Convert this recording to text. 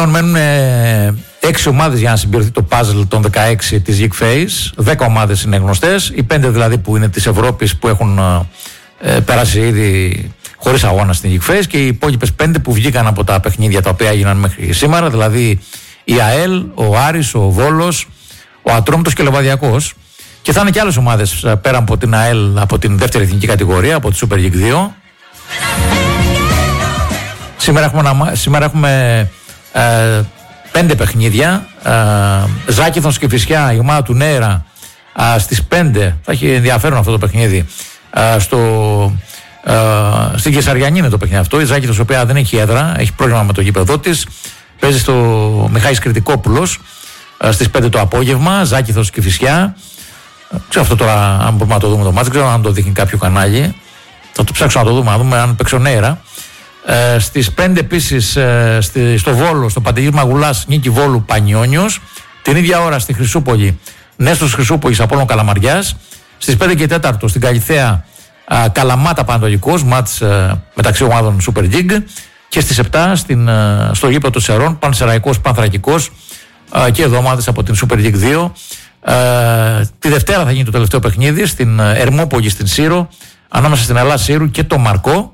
Πλέον μένουν 6 ομάδες για να συμπληρωθεί το puzzle των 16 της Geek Face. 10 ομάδες είναι γνωστές. Οι 5 δηλαδή που είναι της Ευρώπης που έχουν περάσει ήδη χωρίς αγώνα στην Geek Face, και οι υπόλοιπες 5 που βγήκαν από τα παιχνίδια τα οποία έγιναν μέχρι σήμερα, δηλαδή η ΑΕΛ, ο Άρης, ο Βόλος, ο Ατρόμητος και ο Λεβαδιακός. Και θα είναι και άλλες ομάδες πέρα από την ΑΕΛ, από την δεύτερη εθνική κατηγορία, από τη Super League 2. Σήμερα έχουμε 5 παιχνίδια. Ζάκηθος και Φυσιά, η ομάδα του Νέερα, στις 5. Θα έχει ενδιαφέρον αυτό το παιχνίδι. Στην Κεσαριανή είναι το παιχνίδι αυτό. Η Ζάκηθος, η οποία δεν έχει έδρα, έχει πρόβλημα με το γήπεδό της. Παίζει στο Μιχάης Κρητικόπουλος στις 5 το απόγευμα. Ζάκηθος και Φυσιά. Ξέρω αυτό τώρα, αν μπορούμε να το δούμε το μάτς. Δεν ξέρω αν το δείχνει κάποιο κανάλι. Θα το ψάξω να το δούμε, να δούμε αν παίξει ο Νέερα. Στις 5 επίσης στο Βόλο, στο Παντελής Μαγουλάς, Νίκη Βόλου Πανιόνιος. Την ίδια ώρα στη Χρυσούπολη, Νέστος Χρυσούπολης Απόλλων Καλαμαριάς. Στις 5 και 4 στην Καλιθέα, Καλαμάτα Πανατολικός, μάτς μεταξύ ομάδων Super League. Και στις 7 στο γήπεδο των Σερών, Πανσεραϊκός Πανθρακικός, και εδώ ομάδες από την Super League 2. Τη Δευτέρα θα γίνει το τελευταίο παιχνίδι στην Ερμόπολη, στην Σύρο, ανάμεσα στην Ελλάς Σύρου και το Μαρκό.